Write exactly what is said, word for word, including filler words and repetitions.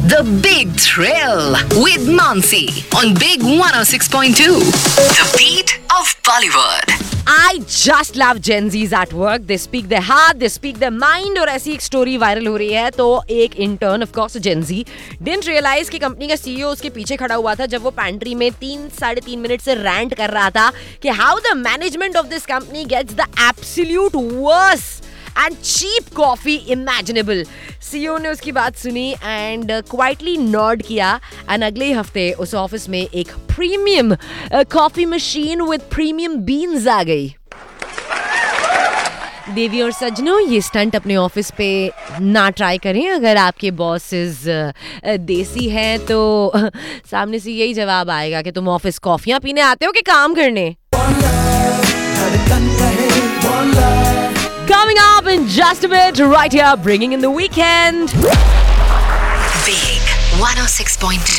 The Big Thrill with Mansi on Big one oh six point two. The beat of Bollywood. I just love Gen Zs at work. They speak their heart, they speak their mind. और ऐसी एक story viral हो रही है तो एक intern of course Gen Z didn't realize कि company का सीईओ उसके पीछे खड़ा हुआ था जब वो पैंट्री में तीन साढ़े तीन मिनट से रैंट कर रहा था कि how the management of this company gets the absolute worst and cheap coffee imaginable. CEO ने उसकी बात सुनी एंड क्वाइटली नॉड किया एंड अगले हफ्ते उस ऑफिस में एक premium coffee machine with premium beans आ गई. देवी और सज्जनों, ये स्टंट अपने ऑफिस पे ना ट्राई करें. अगर आपके बॉसेस देसी हैं तो सामने से यही जवाब आएगा कि तुम ऑफिस कॉफियां पीने आते हो कि काम करने. Coming up in just a bit, right here, bringing in the weekend. Big one oh six point two.